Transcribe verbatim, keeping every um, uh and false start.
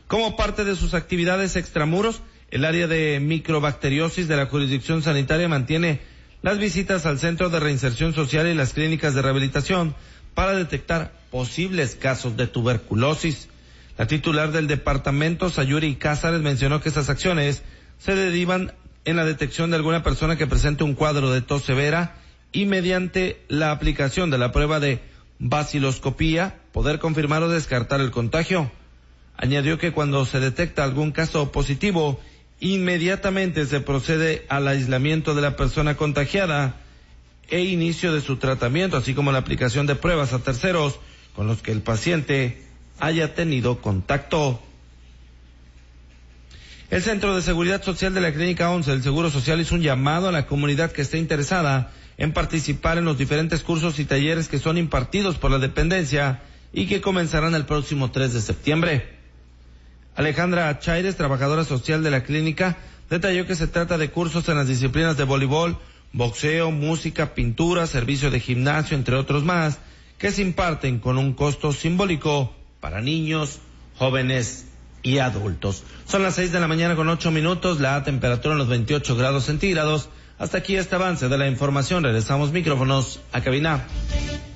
Como parte de sus actividades extramuros, el área de microbacteriosis de la jurisdicción sanitaria mantiene las visitas al Centro de Reinserción Social y las clínicas de rehabilitación para detectar posibles casos de tuberculosis. La titular del departamento, Sayuri Cázares, mencionó que estas acciones se derivan en la detección de alguna persona que presente un cuadro de tos severa y mediante la aplicación de la prueba de baciloscopía poder confirmar o descartar el contagio. Añadió que cuando se detecta algún caso positivo, inmediatamente se procede al aislamiento de la persona contagiada e inicio de su tratamiento, así como la aplicación de pruebas a terceros con los que el paciente haya tenido contacto. El Centro de Seguridad Social de la Clínica once del Seguro Social hizo un llamado a la comunidad que esté interesada en participar en los diferentes cursos y talleres que son impartidos por la dependencia y que comenzarán el próximo tres de septiembre. Alejandra Chaires, trabajadora social de la clínica, detalló que se trata de cursos en las disciplinas de voleibol, boxeo, música, pintura, servicio de gimnasio, entre otros más, que se imparten con un costo simbólico para niños, jóvenes y adultos. Son las seis de la mañana con ocho minutos, la temperatura en los veintiocho grados centígrados. Hasta aquí este avance de la información. Regresamos micrófonos a cabina.